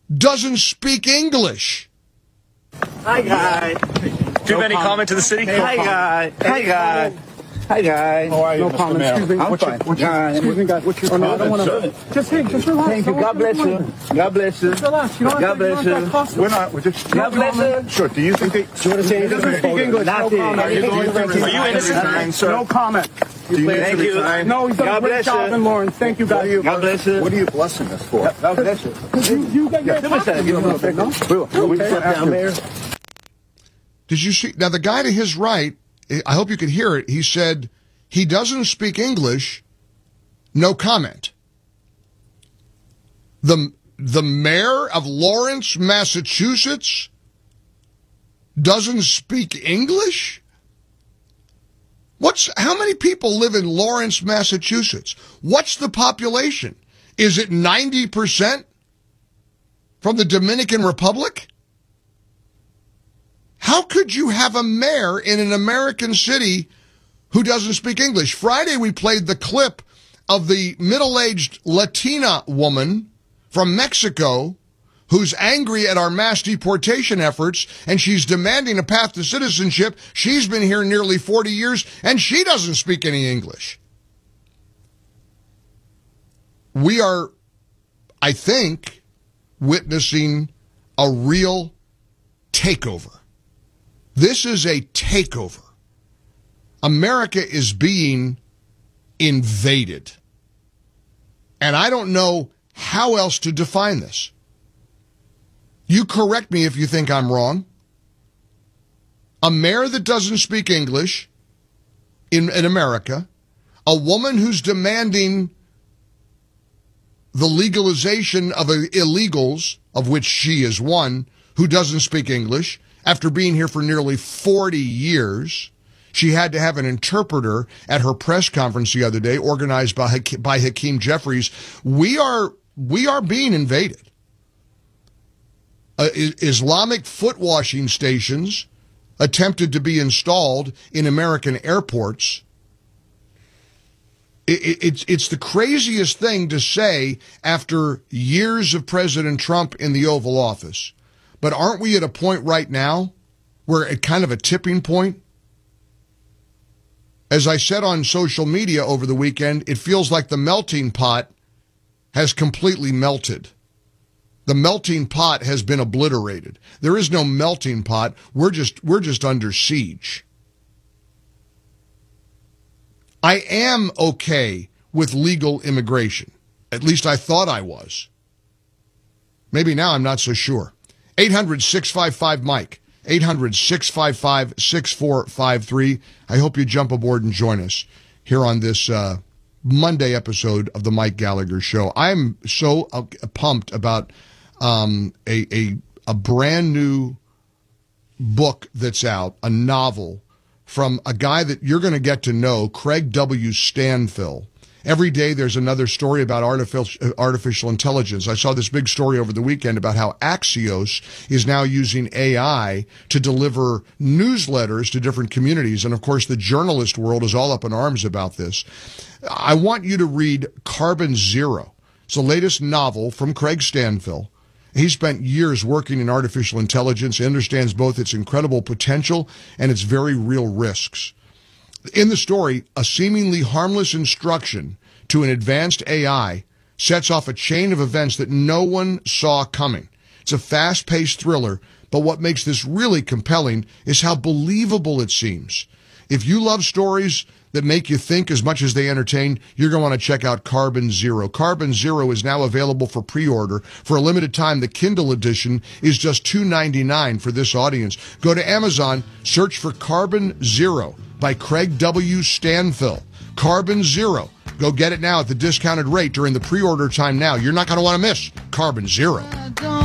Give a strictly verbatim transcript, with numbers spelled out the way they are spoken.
doesn't speak English. Hi, guys. Do you have any comment to the city? Hi, guys. Hi, guys. Hi, guys. How are you, no Mister comment. Mayor? Excuse me. I'm what's fine. Your, what's your, Uh, excuse me, guys. What's your oh, no, I don't comment, wanna, sir? Just, hey, just relax. Thank you. God bless you. God bless you. Just relax. You don't God bless you. you. We're not. We're just. God bless you. Sure. Do you think they? Do you want to say anything? Doesn't speak English. No comment. Are you going to Are you innocent, sir? No comment. Do you Thank you. No, he's done God a great bless job you. in Lawrence. Thank you, guys. God bless you. What are you blessing us for? God bless you. You, you got your Give me a second. no? We sit down, Mayor. Did you see? Now, the guy to his right, I hope you could hear it, he said he doesn't speak English, no comment. The, the mayor of Lawrence, Massachusetts, doesn't speak English? What's, how many people live in Lawrence, Massachusetts? What's the population? Is it ninety percent from the Dominican Republic? How could you have a mayor in an American city who doesn't speak English? Friday, we played the clip of the middle-aged Latina woman from Mexico who's angry at our mass deportation efforts, and she's demanding a path to citizenship. She's been here nearly forty years, and she doesn't speak any English. We are, I think, witnessing a real takeover. This is a takeover. America is being invaded. And I don't know how else to define this. You correct me if you think I'm wrong. A mayor that doesn't speak English in, in America, a woman who's demanding the legalization of illegals, of which she is one, who doesn't speak English, after being here for nearly forty years. She had to have an interpreter at her press conference the other day, organized by, by Hakeem Jeffries. We are, we are being invaded. Uh, Islamic foot washing stations attempted to be installed in American airports. It, it, it's, it's the craziest thing to say after years of President Trump in the Oval Office. But aren't we at a point right now where at kind of a tipping point? As I said on social media over the weekend, it feels like the melting pot has completely melted. The melting pot has been obliterated. There is no melting pot. We're just, we're just under siege. I am okay with legal immigration. At least I thought I was. Maybe now I'm not so sure. eight hundred, six five five, Mike. eight hundred, six five five, six four five three. I hope you jump aboard and join us here on this uh, Monday episode of the Mike Gallagher Show. I'm so uh, pumped about um, a, a a brand new book that's out, a novel from a guy that you're going to get to know, Craig W. Stanfill. Every day there's another story about artificial, artificial intelligence. I saw this big story over the weekend about how Axios is now using A I to deliver newsletters to different communities. And, of course, the journalist world is all up in arms about this. I want you to read Carbon Zero. It's the latest novel from Craig Stanfill. He spent years working in artificial intelligence. He understands both its incredible potential and its very real risks. In the story, a seemingly harmless instruction to an advanced A I sets off a chain of events that no one saw coming. It's a fast-paced thriller, but what makes this really compelling is how believable it seems. If you love stories that make you think as much as they entertain, you're going to want to check out Carbon Zero. Carbon Zero is now available for pre-order. For a limited time, the Kindle edition is just two ninety-nine for this audience. Go to Amazon, search for Carbon Zero by Craig W. Stanfill. Carbon Zero. Go get it now at the discounted rate during the pre-order time now. You're not going to want to miss Carbon Zero.